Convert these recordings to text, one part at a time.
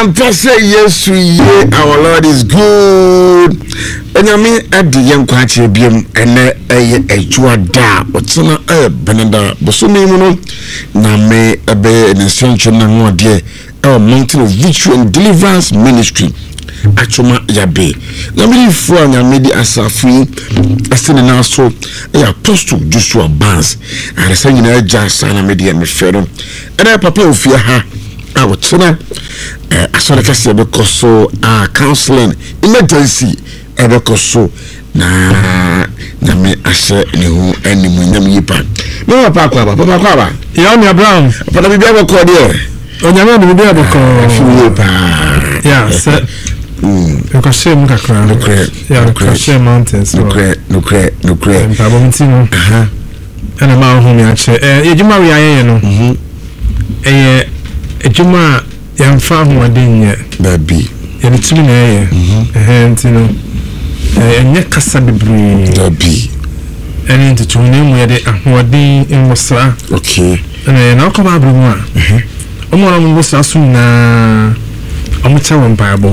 Yes, our Lord is good. And I mean, at the young quarter, and a juada, what's on a Benada, Bosunimuno, Name, a bear, and ascension, and more dear, our mountain of victory and deliverance ministry. Achoma Yabe. Namely, for an media as a free, as still an also a apostle Joshua Barnes, and a saying a jazz and media me fellow. And I papa of fear her. I would say, I saw the case because so counseling emergency because so na me ashe ni hu eni munyam yipa. No papa. Ya me Brown. Papa bi biya ko de. Onyame bi biya ko. Yeah, sir. Because shame kakra. Yeah, because shame mountains. No cre. Mpabomtino. Ana ma hu mi ache. Ejuma wi aye no. Ejuma yamfa ho aden ye baby ye bitumi na ye ntino enye kasa bebre baby eni ntutune mu ye de ahoden enwosra okay na ko ba abru mu a omora mu wosra so na omucha won bible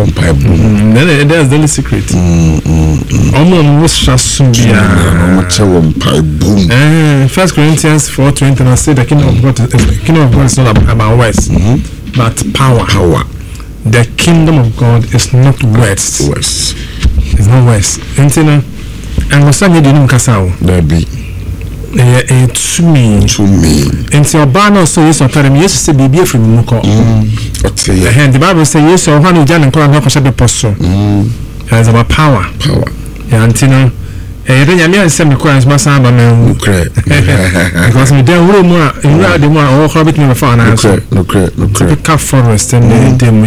that's the secret omora mu wosra so bia omucha won bible 1 Corinthians 4:20 and say the kingdom of God is not about words but power. The kingdom of God is not words. It's not words. And what's that you didn't castle? Baby. To me. And so Barno so yes or time yes to be beer from Muko. And the Bible says yes or one who done and call an officer apostle. It's about power. And I said, my questions must have a man because we don't really more in the more or habit never found answer. No, cut forest and them.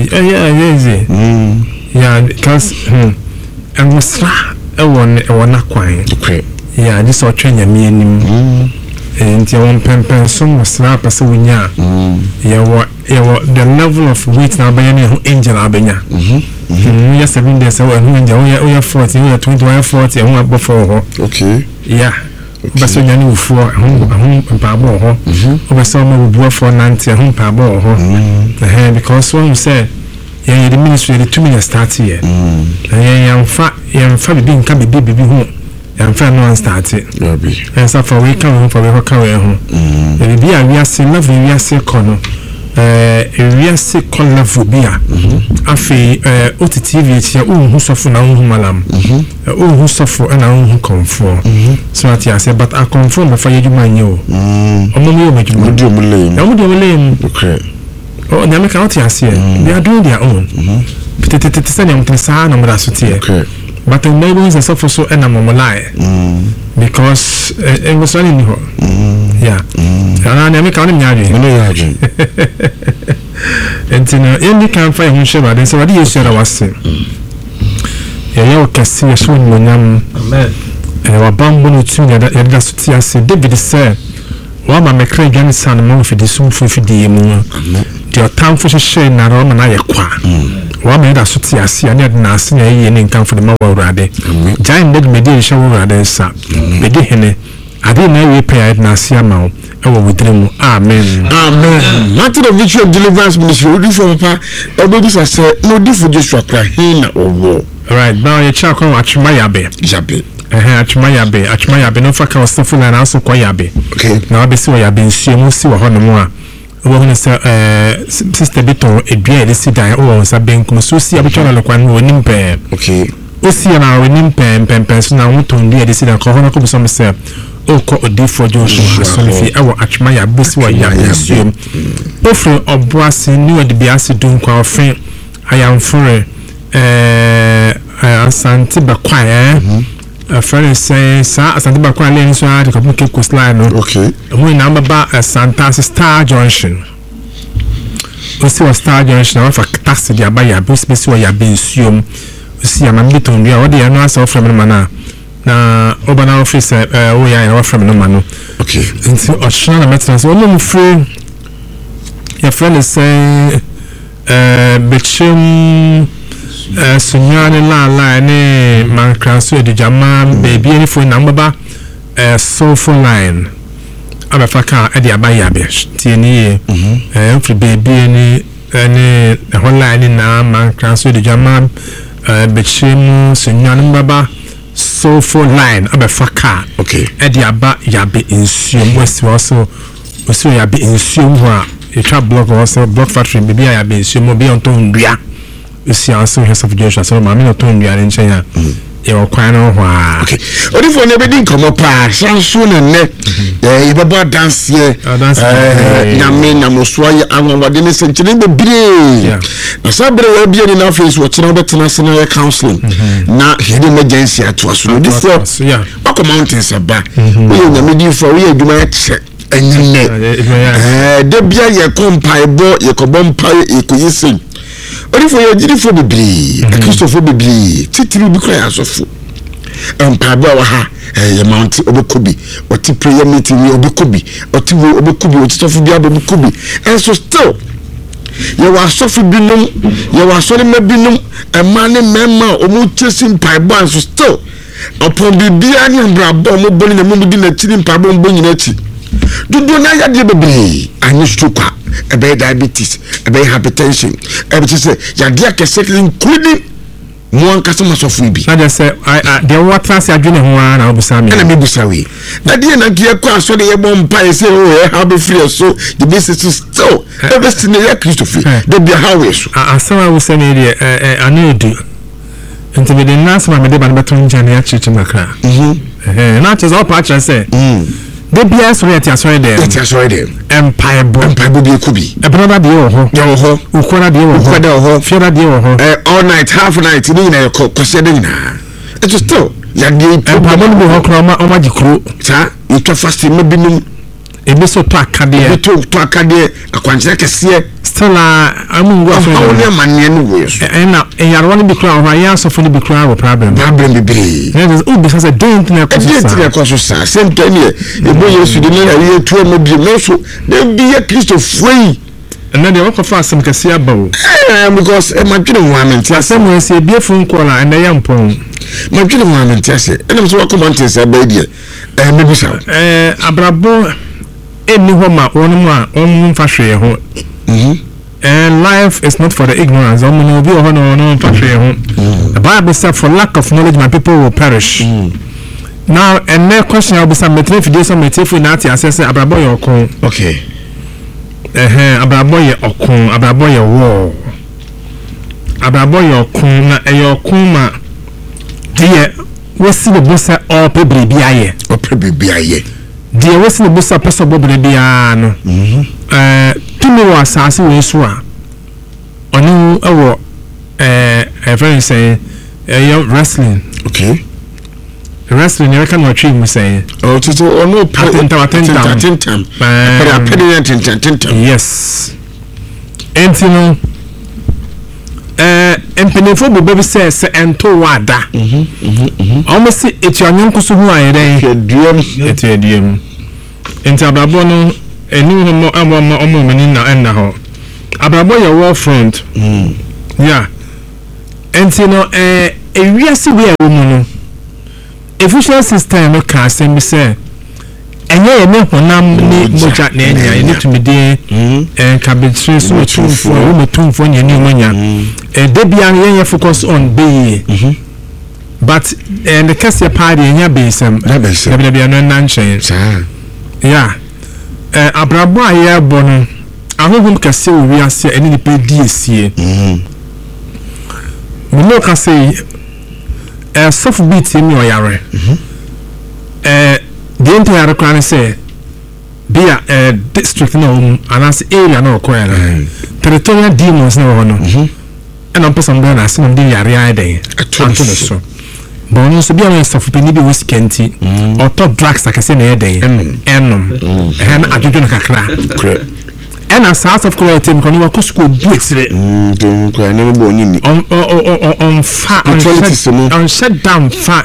Yeah, because and was a one not quiet. Yeah, this or train your meaning. And your one pen some was slap as a winya. The level of weight now by any angel abenya. We are 7 days away. We are 40, we are 21, 40, and one before. Okay. Yeah. But so you know for home pabo. Over some will for 90 home pabo. Because when you said, yeah, the ministry, the 2 minutes start here. And fat being can be baby home. And friend no one started. And so for we come for we carry home. And we are saying love, we are saying corner. We are saying corner for beer. Afi OTTV here. Who suffer now? Who malam? Who suffer and now who conform? So that I say, but I conform before you man you. Omo make you do lame. Okay. Oh, they make out here. They are doing their own. Okay. But the neighbors are so so lie because it was running her. Yeah, and I make out in Yadi. And in the camp fire, Shiva, then so what do you say? I was saying, you can see a swim when I'm and our bamboo to that's what I said. David said, "Well, my Craig and son, among for the soon for the moon, your town for shame, and I qua." One made us to see and not see any income for the mobile rade. Giant did me show rather, sir. Medihene, I didn't know we pay at Nasiamo. I will with them. Amen. Not the visual deliverance ministry. Would you for papa? Although this I said, no different just for Krahina or war. All right, now your child called Achmayabe. Achmayabe, no fuck our stuff and also Quayabe. Okay, now I be so I have been seeing see what Honomoa. When sister Beto a beer, this city, oh, Sabin, come so see a bit of one winning pair. Okay. O see an hour winning pen, now to near the city, Corona come some say, oh, call a day for Joshua, so if you ever Achmaya, Buswa, Yam, offering of brass new at the Biasi doing quite friend. I am for a Santiba choir. A friend says, Santa Quite Lane, so I can make a coastline. Okay. We number about a Santa Star Junction. We see a Star Junction of a taxi by a bus, where you have been assumed. We see a man between you already and also from the manor. Now, open office, we are from the manu. Okay. And so, a shana metals, woman free. Your friend is saying, Bitchum. Sunyani la ne man kraso de jama baby any phone number soulful line abafaka e de abayabe tieni free baby any any online na man transfer the German Bechemu Senyan Baba so for line abefaka okay edi aba yabe insume west also so yabe insume ho a etwa block also block factory bibi yabe insume obi on ton dua esi also his of Joshua so ma me no ton dua nchen ya e okwan no ho a okay odi for ne be din komo pa sanso na ne e baba dance ye na me na moso ya anwade ne senchine be bire na sabre we bia ni na face wo kira betena se na counseling na hidden emergency ato aso odi for bako mountains aba we na me di for we adwuma ya che enyine de bia ye kompaibo ye kobompa ye koyisen odi for ye jiri for bibiri Christopher bibiri titiri bi kra asofo empaba wa ha ye mount obekobi oti prayer meeting we obekobi oti wo obekobi oti sofo bia obekobi and so still ye wa sofo binum ye wa sori mabinum emane mema omu chasing paibo and so still upon bibia ni ambrabo mo boni na mo di na chiri paibo mo nyina chi dudu na ya de bebere anyi stroke ebe diabetes ebe hypertension ebe say ya de akese including one customer sofo bi na just say the water say adwene ho na obusa me na me busa we na de na gie kwa so de ye bompa e say oh how be free so the business is still everything ya Christopher de be how we so asama we say me de anedu nti me de nas ma me de ba beton jane ya chichi makra na just all patch say the BS rate asori dem it asori dem empire bi ekubi brother de ho ukora de ho fiora de ho all night half night ni na kwose de na it is still ya de empire no ho kro ma jikro sa it fasting mabinum ebe so to akade to akade akwanche kese still amungu afa woni amane no we so na yaro no bi kra ho ya so fo no bi kra problem bi there is o bi say don't na koso sa same time ebo yesu de na ye to ma bi no so de bi ya Christo free and then what for some kase abawo because ma twene ho amenti asem we say bie fun kola and ya mpon ma twene ho amenti ase enam so wa comment say ba die me bi sa abrabo eni ho ma wonu a onmu fa hwe ho and life is not for the ignorance no bi ho no fa hwe ho the Bible says for lack of knowledge my people will perish now and the question will be some metre fidie some metre na ati assess abrabo ye okon okay abrabo ye okon abrabo ye wo abrabo ye okon na ye okon ma die wosi bo bosa o pe biribi aye die wosi no bosa peso bo biribi a no tumi wa asase we so a onu ewo very say wrestling okay wrestling you can watch him say oh to onu atentam yes entino empenefo bo be say ento wada almost it your nyanko so hu ayere eduem enti abrabo no enu mo omo mani na enna ho abrabo your war front yeah entino ewiase we awo no efficient system no ka sem say enye ne honam ni moja na enya ni tumide cabbage so tumfo nya ni monya debia yen focus on be but the case party enya be sem debia no nanchen yeah abrabo aye bono ahohum kase owi ase eni ni pe di esie mo ka say soft beat in your yare the entire crown say be a district no anas area no kwela territorial demons no no and on person be na sin dey yare dey anto so but no so be on soft pe ni be whiskey or top drugs like say na dey enom and ajojo na kakra and as south of Korea team kon wa school buesre don ko na bo nyini on fa on shut down fa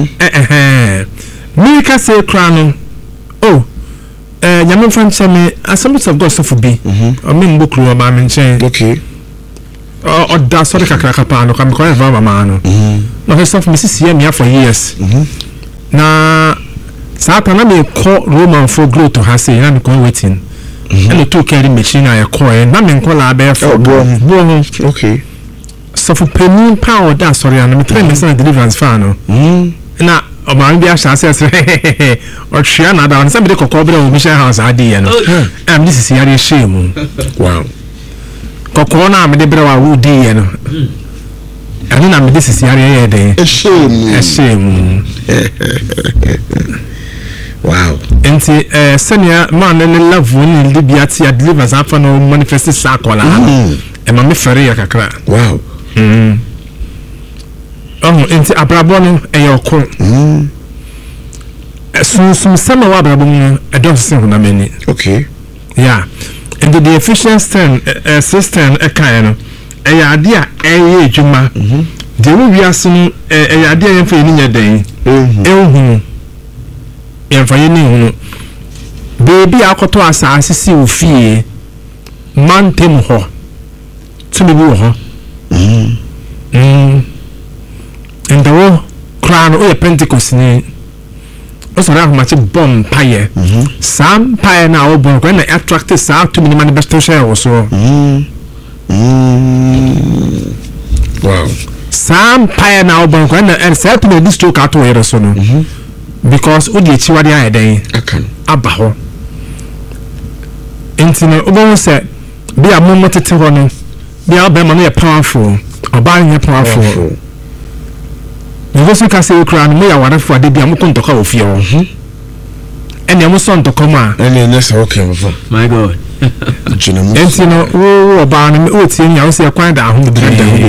me ka say crown oh nyame fan chame assemblies of God so for be o me mbokru o ma me nchen okay o da so de kakra kapa no kam ko eva mama no no he stuff me see me for years na Satan na me call Roman for grow to have say na me ko waiting ɛna to carry machine a yɛkɔɛ na me nkɔla abɛyɛ fo buo ho okay sɔfo panyin pa a ɔda asɔre ano metrɛ me sɛ deliverance fa no na ɔmaame bi ahyɛ ase sɛ ɔtwea na ada no sɛ mede kɔkɔɔ berɛ a wɔ mission house adeɛ no ɛna mede sisi yareɛ hyɛɛ mu wow kɔkɔɔ no a mede berɛ a wodiiɛ no ɛno na mede sisi yareɛ yɛ den ɛhyɛɛ mu wow nti sɛnea maa ne level ne de bi ate a deliverance afa no manifest saa akɔlaa no ɛma me fɛre yɛ kakra wow nti abrabɔ no ɛyɛ ɔkoro sunsum sɛm a wɔ abrabɔ mu no ɛdɔm sɛ honam ani okay yeah nti the Ephesians 10:6 ɛkaeɛ no ɛyɛ adeɛ a ɛyɛ adwuma deɛ wo wiase no ɛyɛ adeɛ a yɛmfa yɛni nyɛ dɛn ɛnhunu yɛmfa yɛni nhunu beebi a akɔtɔ asase si wo fie mantam hɔ tumi bi wɔ hɔ ndawo koraa no woyɛ Pentecost ni wosɔre ahomakye bɔ mpayɛ saa mpayɛ no a wobɔ koraa na attracte saa tumi no ma no bɛsto hyɛ wɔ soɔ wow saa mpayɛ no a wobɔ koraa na saa tumi adi stroke ato wo yere so no because wode akyiwade ayɛ dɛn aba hɔ nti no wobɛhu sɛ bi a momo tete hɔ no bi a wobɛma no yɛ powerful ɔbaa nyɛ powerful Nvoso ka se okra no ya warefo ade bia moko ntɔkwa wo fie ho ene mo so ntɔkwa ma ene ne se okay mfa my god jina mo enti no wo ba no o tie nya wo se kwan da ho de da ho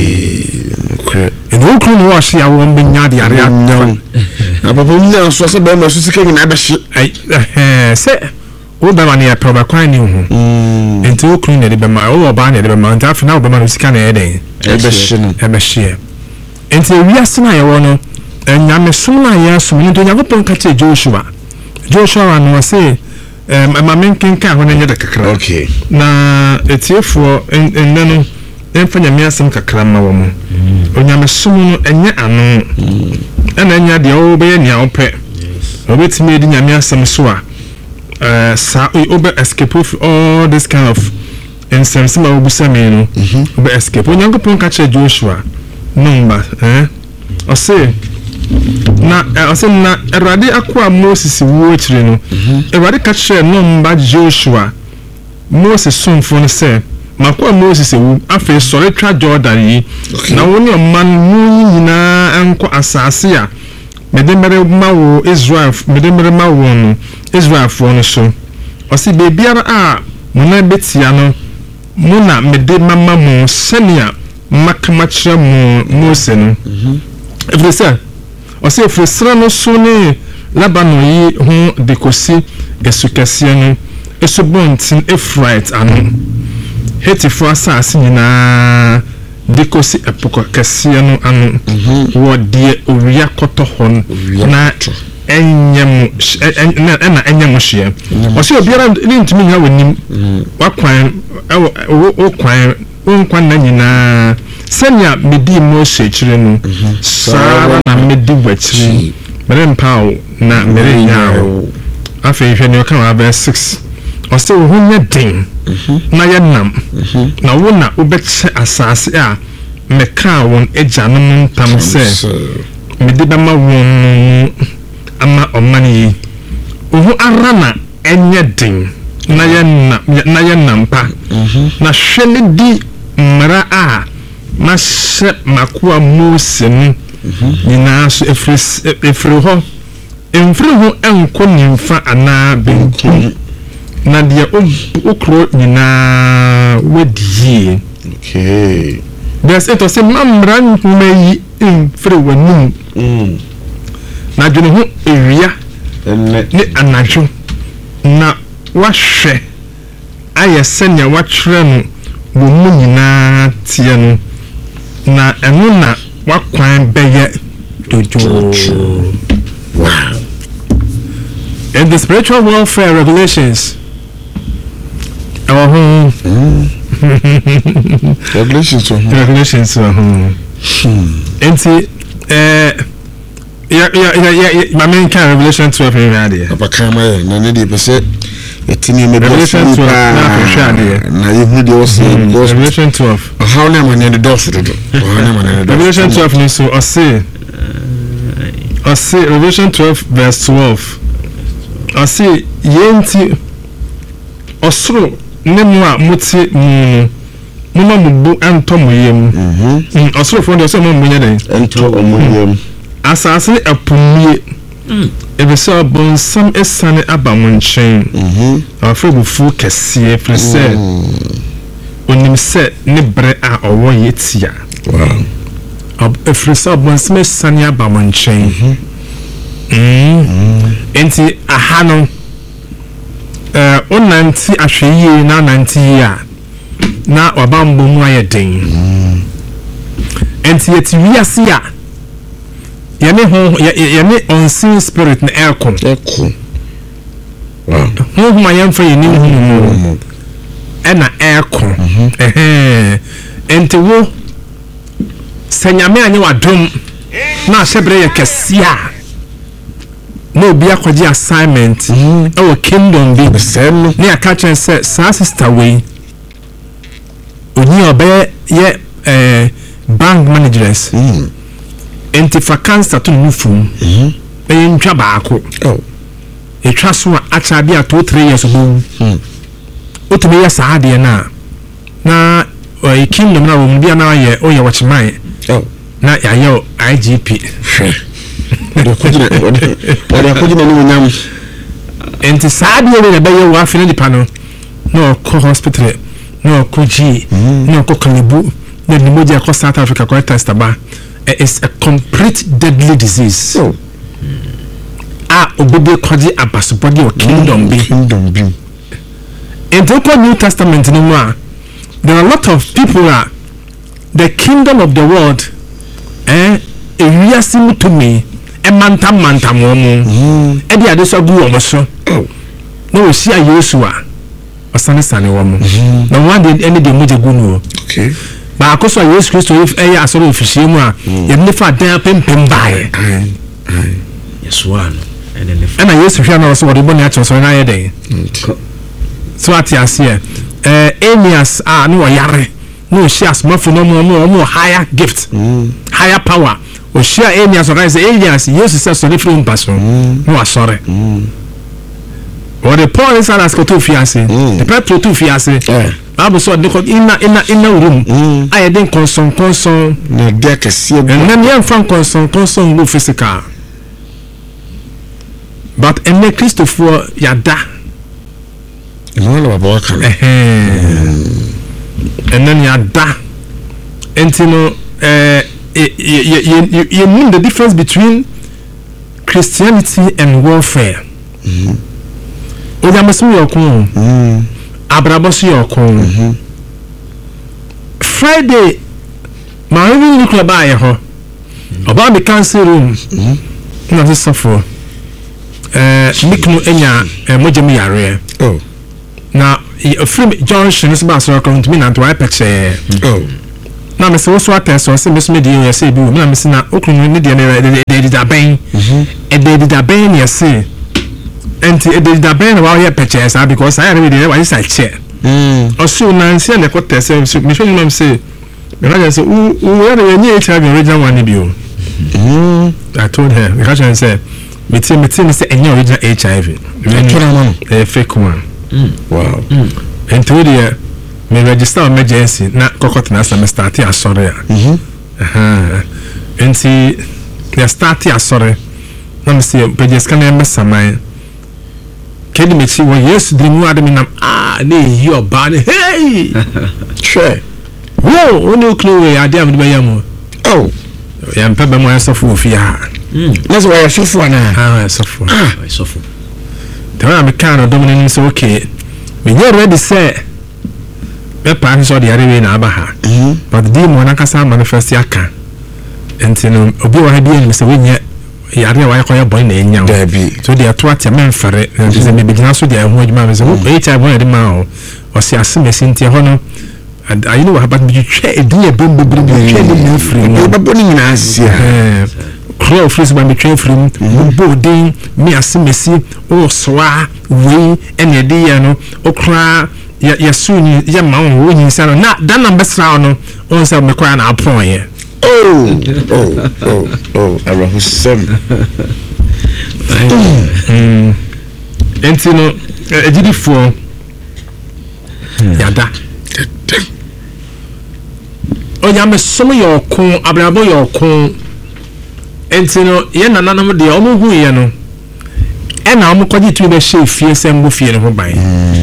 okay ene okru no wo hye ya wo mbenya de are anya na papa mu na so se ba ma so sika nyina ba hye ai se wo ba ma ne ya proba kwan ni ho enti okru ne de ba ma wo ba ne de ba ma enti afina wo ba ma no sika na ye den e ba hye no e ba hye enti wiase na yɛwɔ no nyame som na yɛ som no nto Nyankopɔn ka kyerɛ Joshua no sɛ ma menkenka ho no nyɛ de kakra okay na etiefoɔ nnɛ no ɛmfa nyame asɛm kakra ma wɔ mu onyame som no ɛnyɛ ano ɛna ɛnya deɛ wobɛyɛ nea wopɛ wobɛtumi adi nyame asɛm so a saa wobɛ escape all this kind of nsɛmsɛm a wobusa me no wobɛ escape Onyankopɔn ka kyerɛ Joshua number ɔse na Awurade akwa Moses wo akyire no Awurade ka kyerɛ number Joshua Moses somfo no sɛ makwa Moses wo afei sɔre twa Jordan yi na wo ne ɔman mu nyinaa ɛnkɔ asase a mede mere ma wo Israelfoɔ no so ɔse beebiara a mo na betia no mo na mede mama mo sɛnea makama kyerɛ mo Mose no ɛfiri sɛ ɔsɛ ɛfiri no so ne Labanon yi ho de kɔsi ɛsu kɛseɛ no ɛso bɔnten Efrait ano Hetifoɔ asase nyinaa de kɔsi ɛpo kɛseɛ no ano wɔ deɛ owia kɔtɔ hɔ na ɛnyɛ mo hyeɛ ɔsɛ obiara ne ntumi nyina wɔ nim wakwan nkwan na nyinaa sɛnea medi Mose kyerɛ no saa na medi wakyiri merempa wo na merenya wo afei hwɛ ne ɔka wɔ verse 6 ɔsɛ wo ho nyɛ den na yɛ nam na wo na wobɛkyɛ asase a mekaa wɔn agyanom ntam sɛ mede bɛma wɔn no ama ɔman yi wo ho ara na ɛnyɛ den na yɛ nampa na hwɛ ne di mmara a na hyɛ makoa Mose no nyinaa so efiri hɔ emfiri ho ɛnkɔ nimfa anaa benkum na deɛ okuro nyinaa wadi yie okay there's it was mmara nhoma yi emfiri w'anum na dwene ho ewia ne anadwo na wahwɛ ayɛ sɛnea watwerɛ no wɔ mu nyinaa teɛ no na ɛno na wakwan bɛyɛ dojo wow in the spiritual warfare regulations regulations enti ma menka Revelation 12 papa kama na ne de pese etini me Revelation 12 na yehu de o say Revelation 12 how na man the doors do Revelation 12 ni so I say Revelation 12 verse 12 I say yenti osoro ne mu a muti mu ma mubu anto moyem osoro fo de so mo munya den anto omoyem asase apumie ebisa bonsam esane aba mo nchen afro bufu kese frese onim se ne bre a owo yetia frese bonsam esane aba mo nchen enti ahano onanti ahweye na nanti ya na wabambo mu ayeden enti yeti wiase ya yane unseen spirit na aircon wow ma yam fa yini hu ena aircon enti wo senyame anye wadom na asebre ye kesia no obi akwaji assignment our kingdom be same ni aka chen say sa sister we oni obe ye bank managers enti fa cancer to mufum ntwa baako etwa so acha bia 2-3 years ago otume ya saade na kingdom na wo bia na ye oye watchman na ya yo IGP wale kujina ni nyam enti saade le be ye wa fina di pano no ko hospital no ko ji no ko kalebu na ni moja ko South Africa ko test ba is a complete deadly disease obede kwaji abasubodi o kingdom be in the New Testament no more there are a lot of people are the kingdom of the world ewiase to me mantam womo e dia de so gu womo so no we see Yesu a osane womo na one day any dey moje gu no okay ba akoso Yesu Kristo if eya asoro ofishie mu a ye ne fa dan pempem bae yes one and Yesu hwa na so wode boni a choso na ye den so atiase Enias no yare no share smart no more higher gift higher power o share Enias rise Enias Yesu say so different person no asore or the Paul is ask to fiase the Petro to fiase Bible so de inna room I den konson na de kase and then yan fan konson go physical but enne Christopher yada no baba kan and then yada entino you mean the difference between Christianity and warfare Ojamasu yokun abrabosu yokun Friday ma even nuclear ba ye ho oba me cancel room na this suffer miknu enya mojam yare na from Junction is ba so account me na to I picture na me so attest so say me so dey say bi na me say na okunu ne dey da ben dey da ben ye say enti dey da ben wa ye picture because I already dey wa is check also na say na ko test me so me say me na say we are any HIV original one bi o I told her because I said me say any original HIV fake one wow and to the me register emergency na kokot na semester start asore enti ya start asore na me say pages kan em saman kedi me chi wo Yesu di mu ademi na na yi oba ne hey sure wo onu clue ade am de yamu ya mpa be mo asofu ofia na so ya sofu na sofu sofu tell me can dominion so okay me get ready say be pan so the area na abaha but the mo na kasa manifest aka entino obi wa hadi en say we nya yare wa yakoya boy na enya so the atoatia men fare say me begina so the ho adwuma me say HIV boy de ma o se asemesi ntia ho no you know what about me twa edin e bombo bri twa de me free no baboni nyina asia crow freeze when between from boarding me asimesi o soa we ene de ye no okra ya suni ya ma wo yin sa no na da number sa no on sa me kwa na apon ye arahusem entino ejidi fo yada onya me som yo kon abrabo yo kon entino ye nananam de omo hu ye no e na omo kwaji tu be she fie sembo fie no ho ban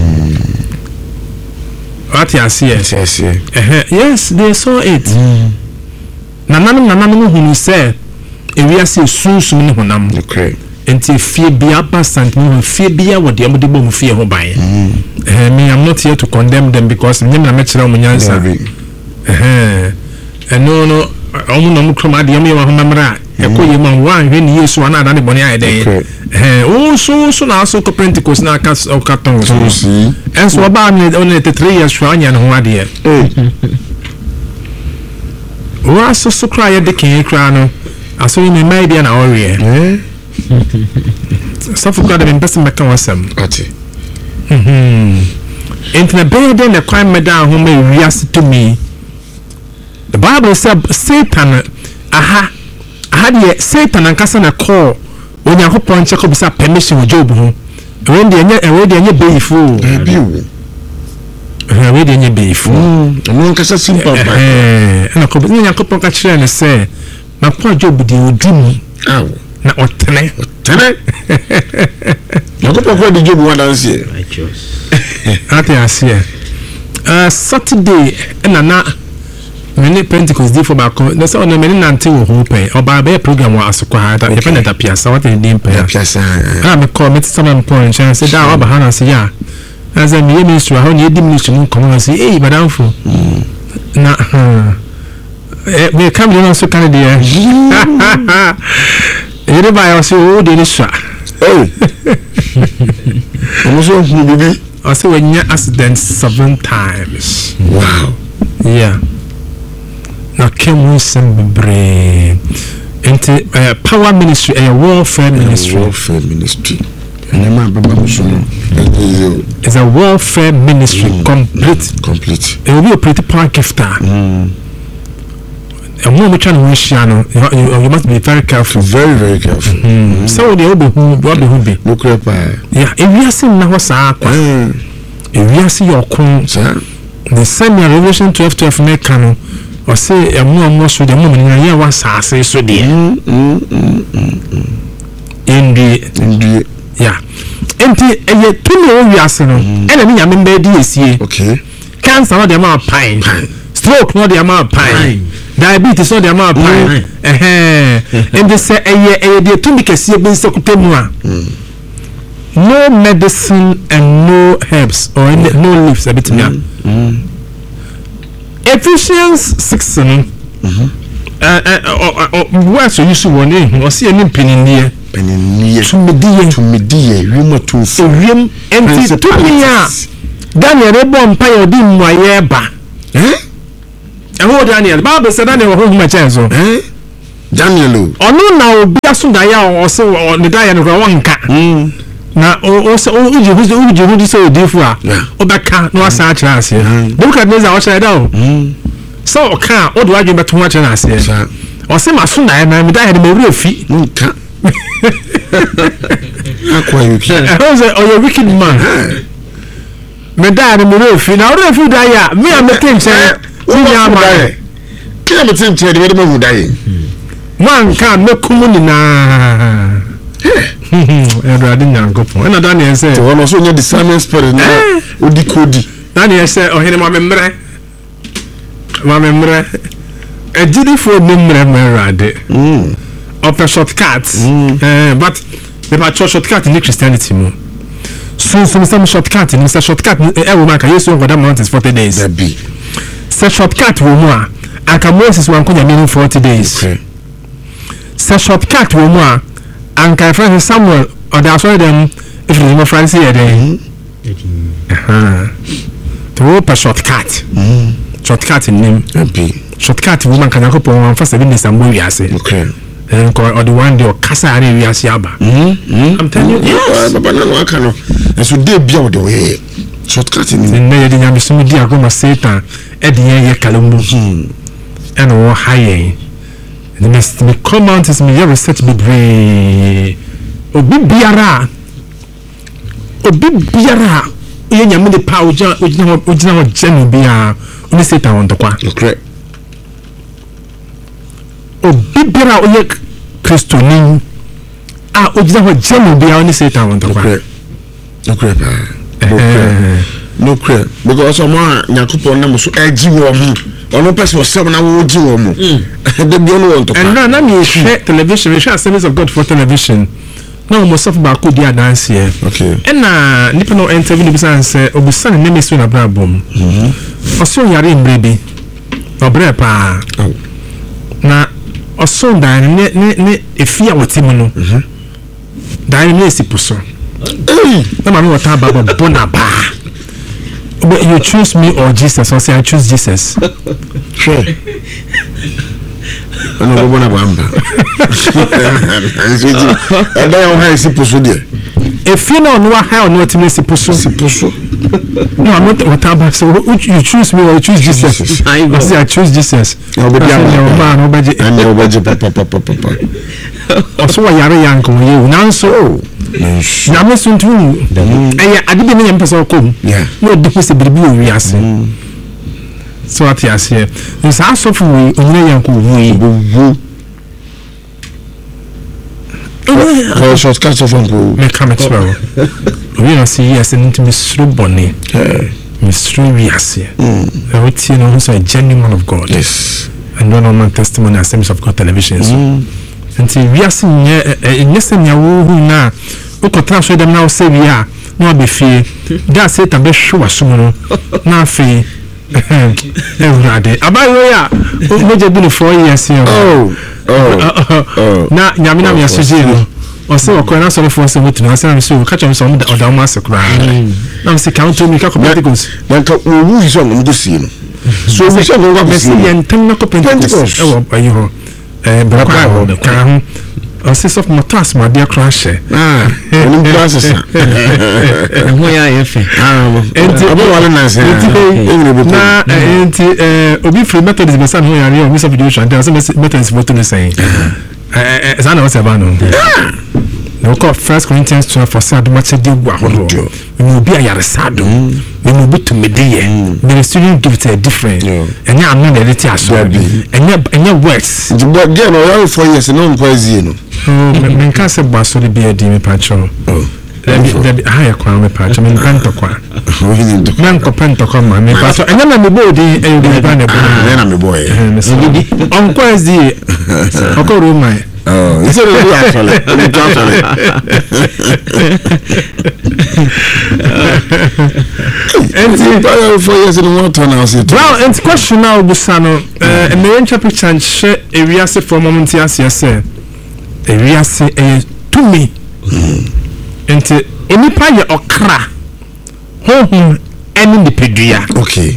what you see yes they saw it nananam hu say ewia se sunsun ni honam okay enti fie bia pasant ni fie bia wo de amode bom fie ho ban me I'm not here to condemn them because me na me kire omo nyansa no omo no kroma de me wa ho mamra e ko ye man wan hwe ni Yesu ana da ne boni ayede so na so ko Pentecost na ka o katon so enso ba me on 3 years so anya no ho ade wa so kra ye de ken kra no aso ni mai dia na ore so for God been person make wasam ati into the bed the crime me down home react to me. The Bible said Satan the Satan and Cassana call when you hope on check up permission with Job home. When they are already any be fool. Already any be fool. No Cassa simple. And a couple of catch and say, my poor Job do dream. Ow. Now what tonight? You go for the Job one dance here. I chose. I see. Saturday and many Pentecost day for back. That's all. Many nanti will pay or by a program was acquired. Dependent at Piazza. What they didn't pay. Piazza. I'm a call me some point and said, "Ah, Bahana say yeah." As a minister, how you diminution come and say, "Hey, madam, for na we come in so kind of dear." Everybody also oh, they is oh. Also, baby. I say when you accident 7 times. Wow. Yeah. Now came we some brain into power ministry a warfare ministry. Warfare ministry. It's a warfare ministry complete. Complete. It will be a pretty power gifter. And when we try to wish you must be very careful. Very, very careful. So the old who be. Look up. Yeah, if you are seeing now what's up, if you are seeing your coin, the same Revelation 12 make canon or say a more so the moment in a year was say so dear. In the yeah. Empty a year 2 years and I mean DSC. Okay. Cancer not the amount of pine. Stroke not the amount of pine. Diabetes not the amount of pine. And they say a year to make a serious no medicine and no herbs or no leaves a bit more. Ephesians 6 what's your use one name or see any penny near to media room to so him and to me Daniel reborn pay dim my yeba and what Daniel Bible said Daniel who my chance Daniel or no now be a sundaya or so on the diet of one cat na also uji so different obeka no asa chance here look at this outside down so ka o do adwe beto wa chance here o se maso na na me da he me wure fi nka akwa yuki o say o you wicked man me da me wure fi na wure fi da ya me am tin che ni ya ma kila me tin che de me hu da ye man ka me kumu ni na Edward Nyankopon and Daniel said one also the discernment spirit na odi kodi Daniel said oh hene ma memre a jidi for memre merade of a shortcut but the shortcut in Christianity mo so some shortcut in shortcut e wo maka yesu on that mountains 40 days that be say shortcut wo mo a aka Moses wan ko nyame 40 days say shortcut wo mo a and my friend Samuel or that's why them if you know France here then to open shortcut shortcut in name shortcut woman can go on for 7 days and we are say or the one day or kasa are we as yaba. I'm telling you, yes. But no can. And so they be out the way. Shortcutting. And they didn't have some dear goma Satan at the end Kalumbu and or high. The must be comment is me research be brave. O biara. Ye nyame de pa ojina genu bia oni Satan won tokwa. Okay. O biara oye Christoni ojina genu bia oni Satan won tokwa. Okay. No clear because someone Nyankopon na so eji wo mu ono person o sem na wo ji wo mu de bi ono won tokwa. And now me share television, we share Assemblies of God for television. No mo suffer ba ko dia dance here. Okay. And na nipa no interview ni bisa say obusan na me so na bra bom. Oso yare mbrebe. Obre pa. Na oso dan ne efia wotim no. Dan ne sipuso. Na mama wata baba bona ba. But you choose me or Jesus? I say I choose Jesus. Sure. No go bona bamba. And then how is sipuso there? If you know how no to me sipuso. No, I'm not what about so you choose me or you choose Jesus? I say I choose Jesus. Papa. Also yare yanko you now so na me so ntu ade be me mpesa okom no de ko se biribi o wiase so ati ase is asofu we onye yanko we oh shortcut of uncle me come to well we no see yes into me sro boni me sro wiase we tie no so a genuine man of God. Yes. And one man testimony Assemblies of God television so until we are seeing nyesem ya wo hu na ukotra so dem na say we are no be fie that say ta be hwe wasom no na afi everade abayo ya mo je bi no 4 years here na nyame na me asuje no o se o ko na so for say wetu na say so ka chem so o da o ma sekura na me say count to me ka Pentecost na ka wo hu so no do see no so we say no go see yen na ko Pentecost e wo ayo braka the kan o se so motas ma dia crash oni classes ho ya yefe enti abo wale na say na enti obi free Methodist be san ho ya re o mi so video show and say Methodist vote no say na what's about no no ko 1 Corinthians 12 for sad much dey gwa ho we be ayaresado we no bitu medeye the student gives a different and ya am na let aso and ya works but again o 4 years no mpoazie no men ka se baso de be adi me pacho that higher kwa me pacho men panto kwa men ko panto kwa ma me pacho and na me body e be ba na me boy on kwazi oko roma it's a really actually and 4 years in one turn now say well and question now busano and me interpret and share area say for moment yes say area say to me enti onipa ye okra honhom eni de pedua okay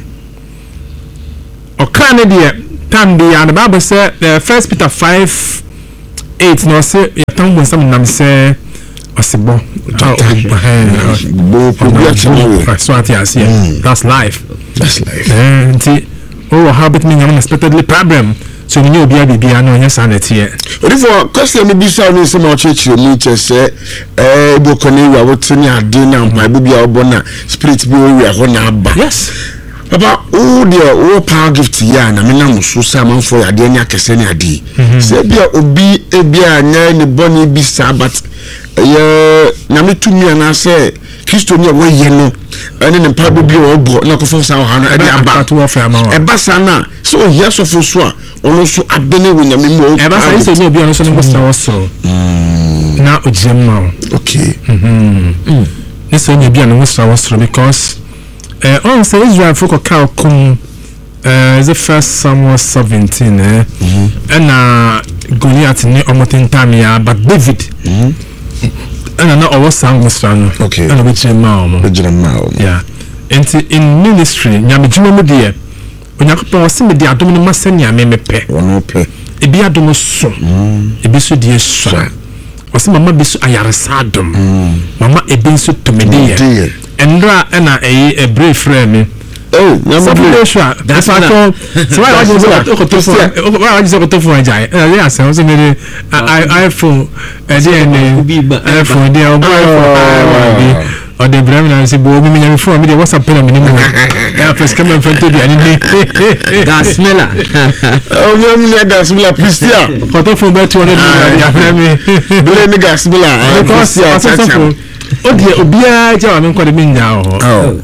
okra ne de tam de ya the Bible say 1 Peter 5:8 no say yatam bon sam nam say osebo so ati asia that's life enti habit me unexpectedly problem so me obi abia no nya sanity e for question me bisa no say ma chechire mu che say bo kone wi awotini ade na mpa bibia obona spirit bi wi aho na aba yes Papa, oh dear, oh power gift ya na me na muso sa manfo ya de nya kese ne ade. Se bia obi ebia nya ne boni bi sa but na me tumi ana se Kristo ni wo ye no ene ne pa bi o bo na ko fo sa ha no e de aba e ba sa na so here so fo so a ono so abene wo nya me mo e ba sa se ni obi ono so ne bosta wo so na ojemma okay ne so ni obi ono bosta wo so because on say Israel for cow come is the 1 Samuel 17 and Goliath ni omotin time ya but David and na owo sang musano okay and which yeah in ministry nyame juma mu de onyakopo wose me de adom no masani ame mepe wono pe ebi adom so ebi so die so ɔsɛ mama bi so ayaresa adom mama ebi nso tomedie ɛndra ɛna ɛyi ɛbre frɛ me oh nyama bi so a that's why so why you say okotofo ajai ɛyɛ asɛm so me iPhone iPhone dia iPhone or the Bremen and say, "Boy, me never for me. What's up, Penny? I first come in front of you. I need gas smell. Oh, no, me gas smell. Please, yeah. Photo from better one. Yeah, blame me gas smell. Because oh dear, Obia, I mean, quite a minute now. Oh,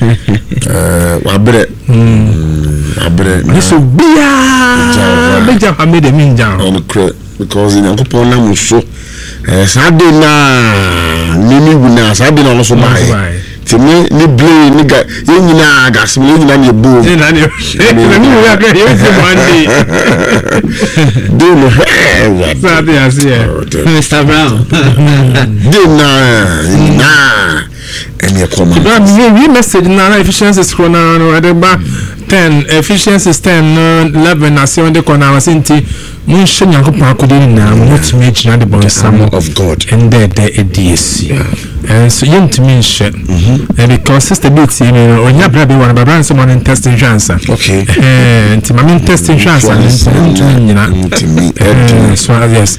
I bet. This will be I made a mean down on the crap because in Uncle Pona so. Saturday na nini wuna Saturday na also buy timi ni blame ni ga yenyina gas me yenyina ni bo ni na ni we are going to Monday do no Saturday as here Mr. Brown do na any come we message na efficiency scroll na no de ba 10 efficiency 10 11 na se on de corner wasenti mun shanya ko pa ko de na mo tumi gina de bon some of God and there EDC and so you to me shit and because sister bit you know onya bra be one bra so mon testing chance okay and my testing chance and to me so yes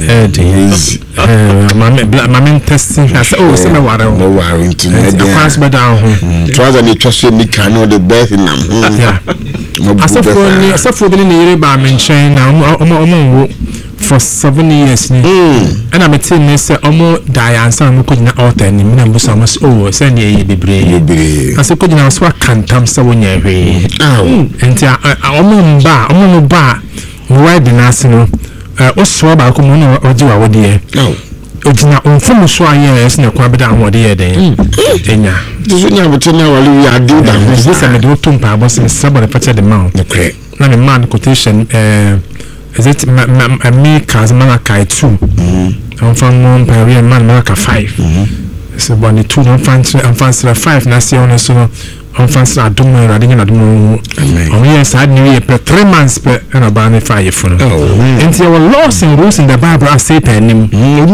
my testing chance oh say me ware no ware into the pass by down try to trust me can know the best in am yeah asafo bi ni yire ba menchen na omo for 7 years ni and I'm telling you say omo die answer mo ko na altar ni na mbusa mo oh say na ye bebre ase ko na so akantam say wonya hwe enti omo ba wide na ase no o so ba ko mo na oji wa wode ojina onfo so aye ese na kwa beda ahode ye den enya dizunya botena wali ya do da this am do tumpa abosin sabore pacha de ma okay na me man quotation is it me cause man kai 2 I'm from one per man ka 5 so boni 2 no fancy I'm fancy 5 na see on so I'm fancy adum na radin na adum on yes had new year per 3 months per na ba ne 5 for no and your laws and rules in the Bible are Satan nim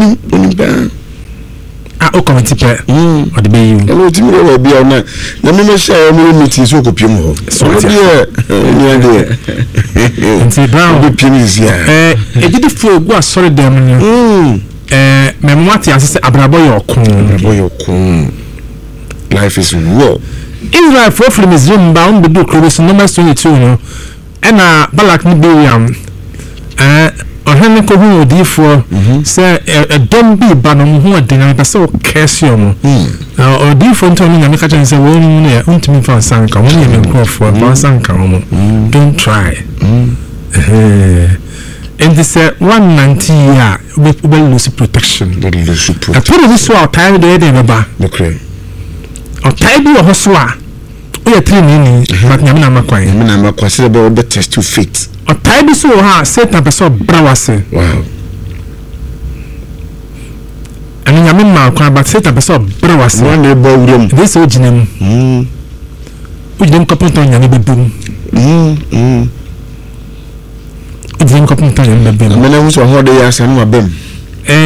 o committee per or the be you no timi we be on na me share mo meeting so ko piem ho so dey and Brown be piem is here e did for go sorry dem ni me mwati asese abrabo yokun life is war Israel for film is zimba on be do close number 22 no na Balak ni Biriam ohene ko hu odifo say don bi ba no hu adena be say o kese omo odifo nto ni na me ka chen say wo ni na untimi fa sanka wo ni me nkofo fa sanka omo don't try and this 190 year we lose protection I put this so time dey dey ba okay o tai bi wo so a o ye tri ni but nyame na makwan say be o test to fit o tai bi so ha Satan person brawase wow ani nyame makwan but Satan person brawase one dey bo wurem this o ginam o ginam kaponto nyame bebum o ginam kaponto nyame bebum me na hu so ho dey ya sanu abem